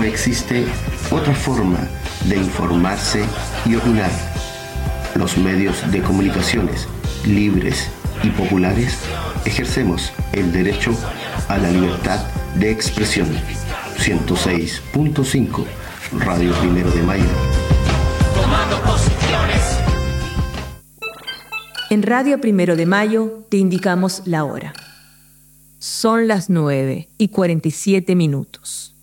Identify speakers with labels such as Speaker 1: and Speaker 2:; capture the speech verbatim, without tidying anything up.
Speaker 1: existe otra forma de informarse y opinar. Los medios de comunicaciones libres y populares ejercemos el derecho a la libertad de expresión. ciento seis punto cinco Radio Primero de Mayo.
Speaker 2: Tomando posiciones.
Speaker 3: En Radio Primero de Mayo te indicamos la hora. Son las nueve y cuarenta y siete minutos.